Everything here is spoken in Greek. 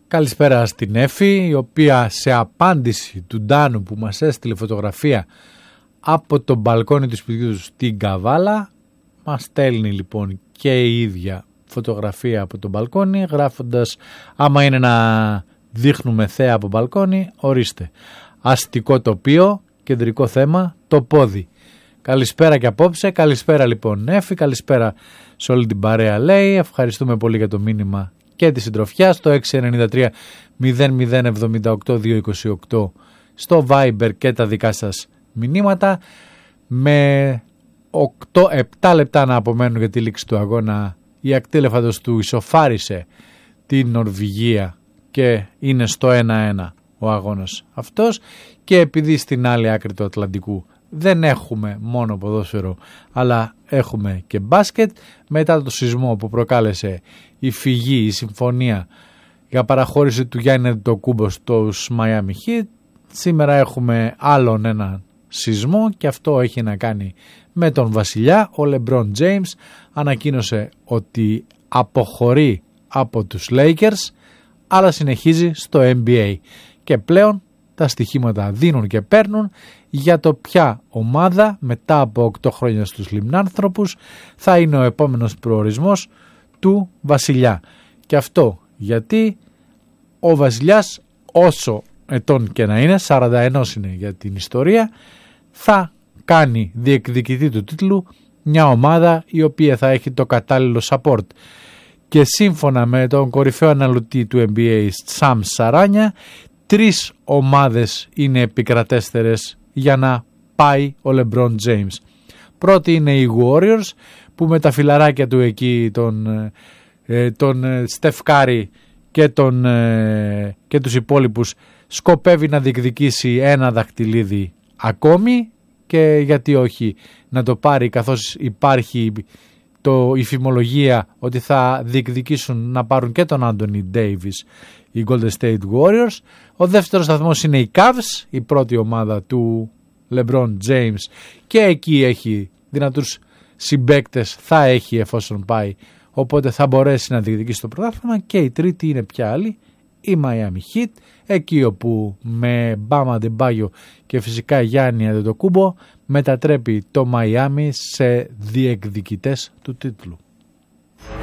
Καλησπέρα στην Έφη, η οποία σε απάντηση του Ντάνου που μας έστειλε φωτογραφία από το μπαλκόνι του σπιτιού του στην Καβάλα, μας στέλνει λοιπόν και η ίδια φωτογραφία από το μπαλκόνι, γράφοντας άμα είναι να δείχνουμε θέα από μπαλκόνι, ορίστε. Αστικό τοπίο, κεντρικό θέμα, το πόδι. Καλησπέρα και απόψε, καλησπέρα λοιπόν Έφη, καλησπέρα σε όλη την παρέα λέει, ευχαριστούμε πολύ για το μήνυμα και τη συντροφιά στο 693 0078 228 στο Viber και τα δικά σας μηνύματα. Με 7 λεπτά να απομένουν για τη λήξη του αγώνα, η ακτήλεφαντος του ισοφάρισε την Νορβηγία και είναι στο 1-1 ο αγώνας αυτός, και επειδή στην άλλη άκρη του Ατλαντικού δεν έχουμε μόνο ποδόσφαιρο αλλά έχουμε και μπάσκετ, μετά το σεισμό που προκάλεσε η φυγή, η συμφωνία για παραχώρηση του Γιάννη Αντετοκούμπο στους Miami Heat, σήμερα έχουμε άλλον ένα σεισμό και αυτό έχει να κάνει με τον βασιλιά. Ο LeBron James ανακοίνωσε ότι αποχωρεί από τους Lakers αλλά συνεχίζει στο NBA και πλέον τα στοιχήματα δίνουν και παίρνουν για το ποια ομάδα μετά από 8 χρόνια στους λιμνάνθρωπους θα είναι ο επόμενος προορισμός του βασιλιά. Και αυτό γιατί ο βασιλιάς, όσο ετών και να είναι, 41 είναι για την ιστορία, θα κάνει διεκδικητή του τίτλου μια ομάδα η οποία θα έχει το κατάλληλο support. Και σύμφωνα με τον κορυφαίο αναλυτή του NBA Sam Sarania, 3 ομάδες είναι επικρατέστερες για να πάει ο LeBron James. Πρώτη είναι οι Warriors που με τα φιλαράκια του εκεί, τον Steph Curry και τους υπόλοιπους, σκοπεύει να διεκδικήσει ένα δαχτυλίδι ακόμη, και γιατί όχι να το πάρει, καθώς υπάρχει η φημολογία ότι θα διεκδικήσουν να πάρουν και τον Anthony Davis οι Golden State Warriors. Ο δεύτερος σταθμός είναι η Cavs, η πρώτη ομάδα του LeBron James, και εκεί έχει δυνατούς συμπαίκτες, θα έχει εφόσον πάει, οπότε θα μπορέσει να διεκδικήσει το πρωτάθλημα. Και η τρίτη είναι πια άλλη, η Miami Heat, εκεί όπου με Bam Adebayo και φυσικά Γιάννη Αντετοκούμπο μετατρέπει το Miami σε διεκδικητές του τίτλου.